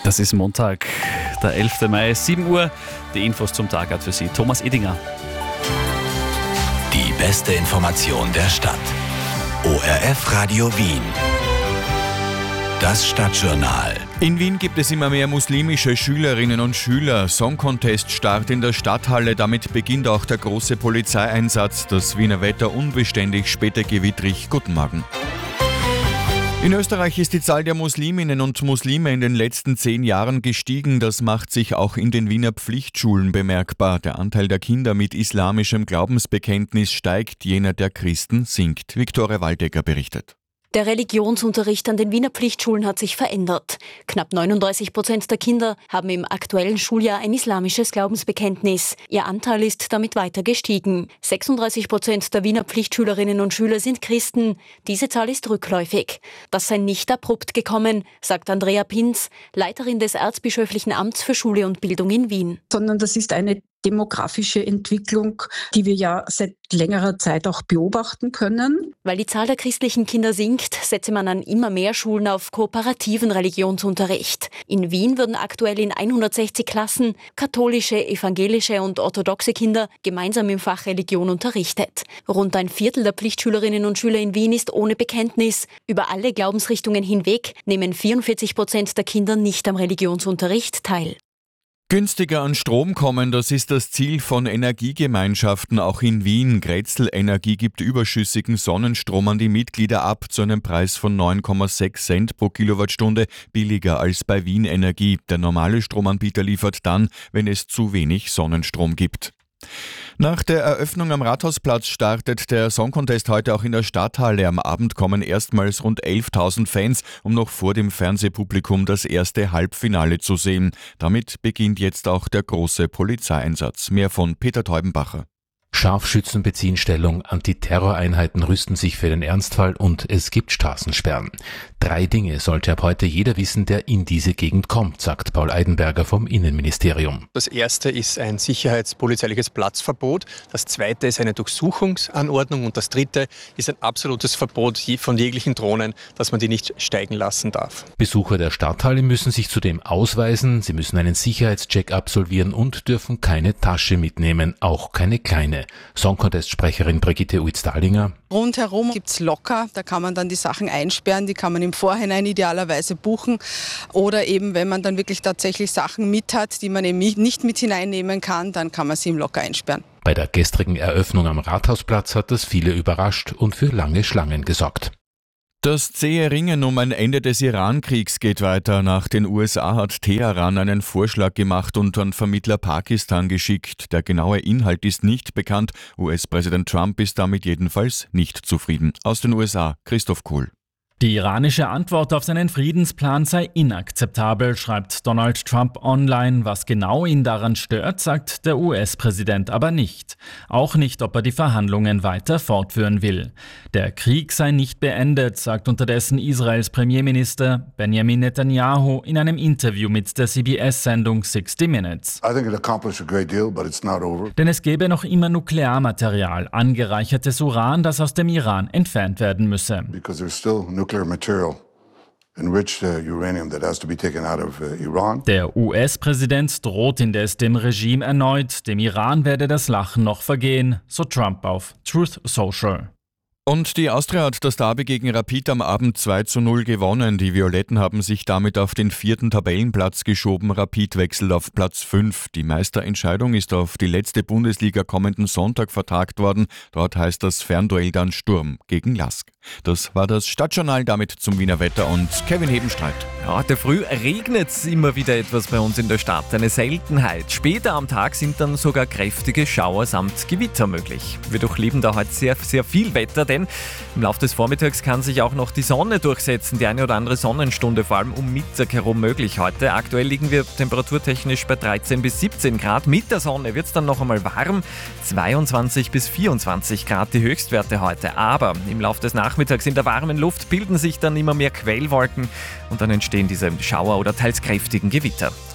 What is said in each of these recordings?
Das ist Montag, der 11. Mai, 7 Uhr. Die Infos zum Tag hat für Sie Thomas Edinger. Die beste Information der Stadt. ORF Radio Wien. Das Stadtjournal. In Wien gibt es immer mehr muslimische Schülerinnen und Schüler. Song Contest Start in der Stadthalle. Damit beginnt auch der große Polizeieinsatz. Das Wiener Wetter unbeständig, später gewittrig. Guten Morgen. In Österreich ist die Zahl der Musliminnen und Muslime in den letzten 10 Jahren gestiegen. Das macht sich auch in den Wiener Pflichtschulen bemerkbar. Der Anteil der Kinder mit islamischem Glaubensbekenntnis steigt, jener der Christen sinkt. Viktoria Waldecker berichtet. Der Religionsunterricht an den Wiener Pflichtschulen hat sich verändert. Knapp 39% der Kinder haben im aktuellen Schuljahr ein islamisches Glaubensbekenntnis. Ihr Anteil ist damit weiter gestiegen. 36% der Wiener Pflichtschülerinnen und Schüler sind Christen. Diese Zahl ist rückläufig. Das sei nicht abrupt gekommen, sagt Andrea Pinz, Leiterin des Erzbischöflichen Amts für Schule und Bildung in Wien. Sondern das ist eine demografische Entwicklung, die wir ja seit längerer Zeit auch beobachten können. Weil die Zahl der christlichen Kinder sinkt, setze man an immer mehr Schulen auf kooperativen Religionsunterricht. In Wien würden aktuell in 160 Klassen katholische, evangelische und orthodoxe Kinder gemeinsam im Fach Religion unterrichtet. Rund ein Viertel der Pflichtschülerinnen und Schüler in Wien ist ohne Bekenntnis. Über alle Glaubensrichtungen hinweg nehmen 44% der Kinder nicht am Religionsunterricht teil. Günstiger an Strom kommen, das ist das Ziel von Energiegemeinschaften auch in Wien. Grätzl Energie gibt überschüssigen Sonnenstrom an die Mitglieder ab zu einem Preis von 9,6 Cent pro Kilowattstunde, billiger als bei Wien Energie. Der normale Stromanbieter liefert dann, wenn es zu wenig Sonnenstrom gibt. Nach der Eröffnung am Rathausplatz startet der Song Contest heute auch in der Stadthalle. Am Abend kommen erstmals rund 11.000 Fans, um noch vor dem Fernsehpublikum das erste Halbfinale zu sehen. Damit beginnt jetzt auch der große Polizeieinsatz. Mehr von Peter Teubenbacher. Scharfschützen beziehen Stellung, Antiterroreinheiten rüsten sich für den Ernstfall und es gibt Straßensperren. 3 Dinge sollte ab heute jeder wissen, der in diese Gegend kommt, sagt Paul Eidenberger vom Innenministerium. Das erste ist ein sicherheitspolizeiliches Platzverbot, das zweite ist eine Durchsuchungsanordnung und das dritte ist ein absolutes Verbot von jeglichen Drohnen, dass man die nicht steigen lassen darf. Besucher der Stadthalle müssen sich zudem ausweisen, sie müssen einen Sicherheitscheck absolvieren und dürfen keine Tasche mitnehmen, auch keine kleine. Song-Contest-Sprecherin Brigitte Uitz-Dahlinger. Rundherum gibt's Locker, da kann man dann die Sachen einsperren, die kann man im Vorhinein idealerweise buchen. Oder eben, wenn man dann wirklich tatsächlich Sachen mit hat, die man eben nicht mit hineinnehmen kann, dann kann man sie im Locker einsperren. Bei der gestrigen Eröffnung am Rathausplatz hat das viele überrascht und für lange Schlangen gesorgt. Das zähe Ringen um ein Ende des Iran-Kriegs geht weiter. Nach den USA hat Teheran einen Vorschlag gemacht und an Vermittler Pakistan geschickt. Der genaue Inhalt ist nicht bekannt. US-Präsident Trump ist damit jedenfalls nicht zufrieden. Aus den USA, Christoph Kuhl. Die iranische Antwort auf seinen Friedensplan sei inakzeptabel, schreibt Donald Trump online. Was genau ihn daran stört, sagt der US-Präsident aber nicht. Auch nicht, ob er die Verhandlungen weiter fortführen will. Der Krieg sei nicht beendet, sagt unterdessen Israels Premierminister Benjamin Netanyahu in einem Interview mit der CBS-Sendung 60 Minutes. Denn es gäbe noch immer Nuklearmaterial, angereichertes Uran, das aus dem Iran entfernt werden müsse. Der US-Präsident droht indes dem Regime erneut. Dem Iran werde das Lachen noch vergehen, so Trump auf Truth Social. Und die Austria hat das Derby gegen Rapid am Abend 2:0 gewonnen. Die Violetten haben sich damit auf den 4. Tabellenplatz geschoben. Rapid wechselt auf Platz 5. Die Meisterentscheidung ist auf die letzte Bundesliga kommenden Sonntag vertagt worden. Dort heißt das Fernduell dann Sturm gegen Lask. Das war das Stadtjournal, damit zum Wiener Wetter und Kevin Hebenstreit. Heute früh regnet es immer wieder etwas bei uns in der Stadt, eine Seltenheit. Später am Tag sind dann sogar kräftige Schauer samt Gewitter möglich. Wir durchleben da heute sehr, sehr viel Wetter, denn im Laufe des Vormittags kann sich auch noch die Sonne durchsetzen. Die eine oder andere Sonnenstunde, vor allem um Mittag herum möglich heute. Aktuell liegen wir temperaturtechnisch bei 13 bis 17 Grad. Mit der Sonne wird es dann noch einmal warm. 22 bis 24 Grad die Höchstwerte heute. Aber im Laufe des Nachmittags in der warmen Luft bilden sich dann immer mehr Quellwolken und dann entstehen diese Schauer oder teils kräftigen Gewitter.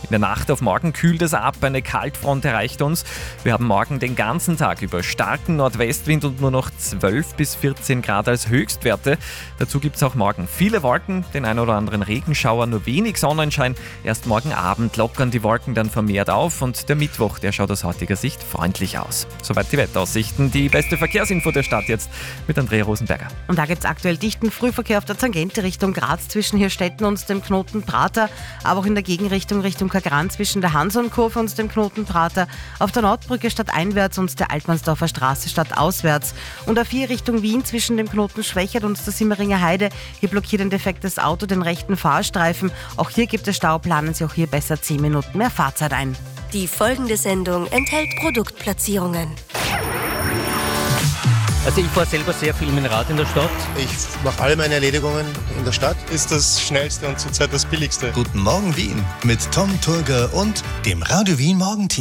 In der Nacht auf morgen kühlt es ab, eine Kaltfront erreicht uns. Wir haben morgen den ganzen Tag über starken Nordwestwind und nur noch 12 bis 14 Grad als Höchstwerte. Dazu gibt es auch morgen viele Wolken, den ein oder anderen Regenschauer, nur wenig Sonnenschein. Erst morgen Abend lockern die Wolken dann vermehrt auf und der Mittwoch, der schaut aus heutiger Sicht freundlich aus. Soweit die Wetteraussichten. Die beste Verkehrsinfo der Stadt jetzt mit Andrea Rosenberger. Und da gibt es aktuell dichten Frühverkehr auf der Tangente Richtung Graz zwischen Hirstetten und dem Knoten Prater, aber auch in der Gegenrichtung Richtung Kagran zwischen der Hansonkurve und dem Knoten Prater, auf der Nordbrücke stadteinwärts und der Altmannsdorfer Straße stadtauswärts und A4 Richtung Wien zwischen dem Knoten Schwächert und der Simmeringer Heide. Hier blockiert ein defektes Auto den rechten Fahrstreifen. Auch hier gibt es Stau, planen Sie auch hier besser 10 Minuten mehr Fahrzeit ein. Die folgende Sendung enthält Produktplatzierungen. Also ich fahre selber sehr viel mit dem Rad in der Stadt. Ich mache alle meine Erledigungen in der Stadt. Ist das schnellste und zurzeit das billigste. Guten Morgen Wien mit Tom Turger und dem Radio Wien Morgenteam.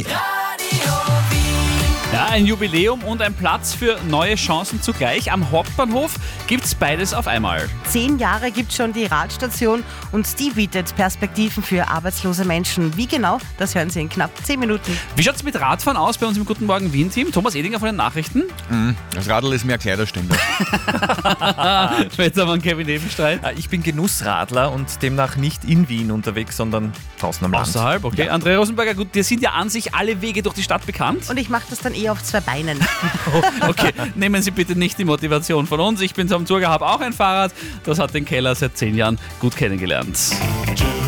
Ja, ein Jubiläum und ein Platz für neue Chancen zugleich. Am Hauptbahnhof gibt's beides auf einmal. 10 Jahre gibt es schon die Radstation und die bietet Perspektiven für arbeitslose Menschen. Wie genau, das hören Sie in knapp 10 Minuten. Wie schaut's mit Radfahren aus bei uns im Guten Morgen Wien-Team? Thomas Edinger von den Nachrichten. Das Radl ist mehr Kleiderständer. Jetzt haben wir einen Kevin Nebenstreit. Ich bin Genussradler und demnach nicht in Wien unterwegs, sondern draußen am Land. Außerhalb, okay. Ja. Andrea Rosenberger, gut, dir sind ja an sich alle Wege durch die Stadt bekannt. Und ich mache das dann eher auf 2 Beinen. Okay, nehmen Sie bitte nicht die Motivation von uns. Ich bin Tom Turger, habe auch ein Fahrrad. Das hat den Keller seit 10 Jahren gut kennengelernt.